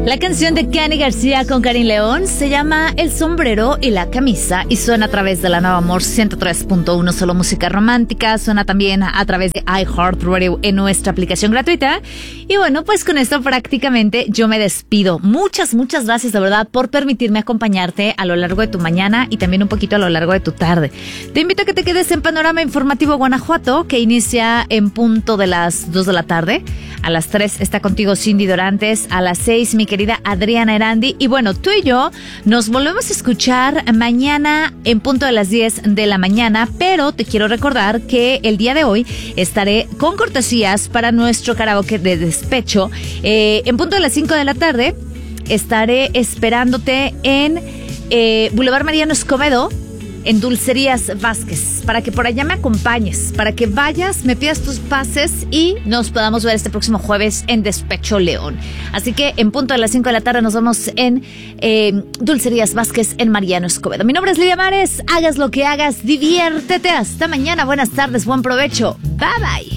La canción de Kenny García con Karin León se llama El sombrero y la camisa y suena a través de la Nueva Amor 103.1, solo música romántica. Suena también a través de iHeartRadio en nuestra aplicación gratuita. Y bueno, pues con esto prácticamente yo me despido. Muchas gracias de verdad por permitirme acompañarte a lo largo de tu mañana y también un poquito a lo largo de tu tarde. Te invito a que te quedes en Panorama Informativo Guanajuato, que inicia en punto de las 2 de la tarde. A las 3 está contigo Cindy Dorantes, a las 6 mi querida Adriana Erandi. Y bueno, tú y yo nos volvemos a escuchar mañana en punto de las 10 de la mañana, pero te quiero recordar que el día de hoy estaré con cortesías para nuestro karaoke de despecho. En punto de las 5 de la tarde estaré esperándote en Boulevard Mariano Escobedo, en Dulcerías Vázquez, para que por allá me acompañes, para que vayas, me pidas tus pases y nos podamos ver este próximo jueves en Despecho León. Así que en punto de las 5 de la tarde nos vemos en Dulcerías Vázquez en Mariano Escobedo. Mi nombre es Lidia Mares, hagas lo que hagas, diviértete. Hasta mañana, buenas tardes, buen provecho. Bye bye.